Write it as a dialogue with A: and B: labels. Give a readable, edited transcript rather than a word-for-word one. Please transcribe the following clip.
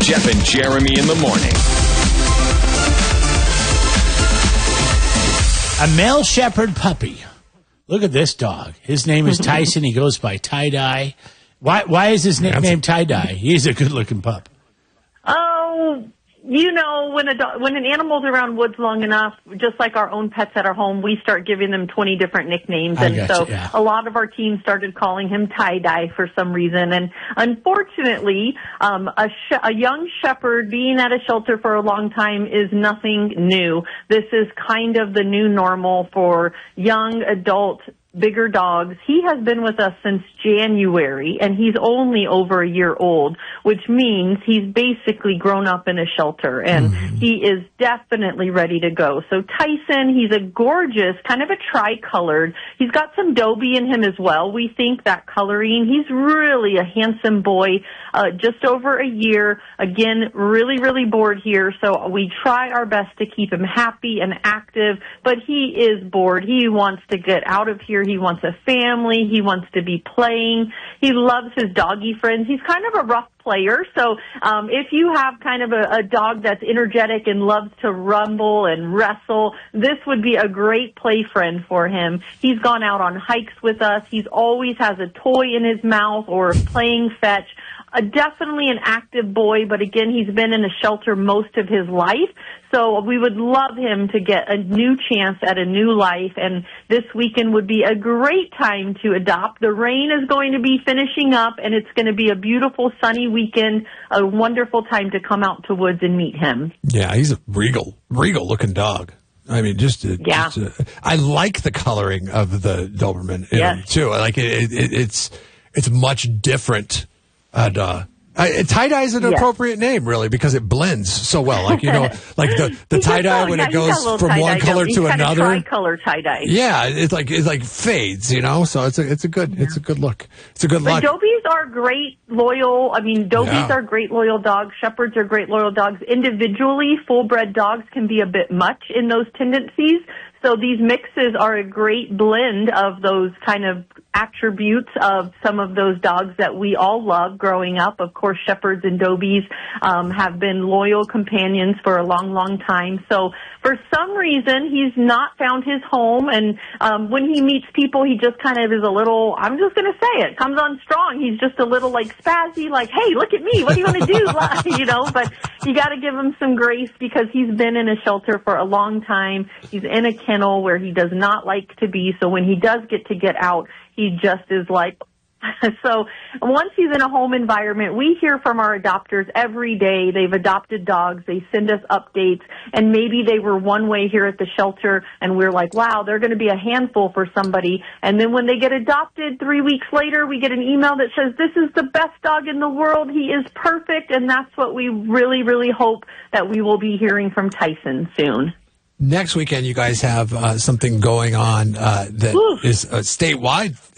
A: Jeff and Jeremy in the morning.
B: A male shepherd puppy. Look at this dog. His name is Tyson. He goes by Tie-Dye. Why is his nickname Tie-Dye? He's a good-looking pup.
C: Oh, you know, when an animal's around woods long enough, just like our own pets at our home, we start giving them 20 different nicknames. A lot of our team started calling him Tie-Dye for some reason. And unfortunately, a young shepherd being at a shelter for a long time is nothing new. This is kind of the new normal for young adult bigger dogs. He has been with us since January, and he's only over a year old, which means he's basically grown up in a shelter, and he is definitely ready to go. So Tyson, he's a gorgeous, kind of a tri-colored. He's got some Dobie in him as well. We think that coloring. He's really a handsome boy, just over a year. Again, really, really bored here, so we try our best to keep him happy and active, but he is bored. He wants to get out of here. He wants a family. He wants to be playing. He loves his doggy friends. He's kind of a rough player. So if you have kind of a dog that's energetic and loves to rumble and wrestle, this would be a great play friend for him. He's gone out on hikes with us. He's always has a toy in his mouth or playing fetch. Definitely an active boy, but again, he's been in a shelter most of his life. So we would love him to get a new chance at a new life, and this weekend would be a great time to adopt. The rain is going to be finishing up, and it's going to be a beautiful sunny weekend, a wonderful time to come out to woods and meet him.
D: Yeah, he's a regal looking dog. I mean, I like the coloring of the Doberman too. Like it's much different. Tie-dye is an appropriate name, really, because it blends so well. Like, you know, like the tie-dye when it goes from one color to another.
C: Tri-color tie-dye.
D: Yeah, it's like fades, you know. So it's a good look. It's a good look.
C: But Dobies are great, loyal. I mean, Dobies are great, loyal dogs. Shepherds are great, loyal dogs. Individually, full-bred dogs can be a bit much in those tendencies. So these mixes are a great blend of those kind of attributes of some of those dogs that we all love growing up. Of course, Shepherds and Dobies have been loyal companions for a long, long time. So for some reason, he's not found his home. And when he meets people, he just kind of is a little, I'm just going to say it, comes on strong. He's just a little like spazzy, like, hey, look at me. What do you want to do? You know, but you got to give him some grace because he's been in a shelter for a long time. He's in a kennel where he does not like to be. So when he does get out, he just is like, so once he's in a home environment, we hear from our adopters every day. They've adopted dogs. They send us updates, and maybe they were one way here at the shelter, and we're like, wow, they're going to be a handful for somebody. And then when they get adopted 3 weeks later, we get an email that says, this is the best dog in the world. He is perfect. And that's what we really, really hope that we will be hearing from Tyson soon.
D: Next weekend, you guys have something going on that is statewide.